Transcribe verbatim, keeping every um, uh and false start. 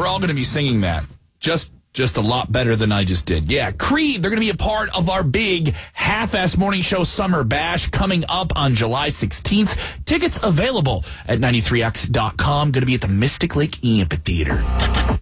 We're all going to be singing that. Just just a lot better than I just did. Yeah, Creed, they're going to be a part of our big Half-Ass Morning Show Summer Bash coming up on July sixteenth. Tickets available at ninety-three X dot com. Going to be at the Mystic Lake Amphitheater.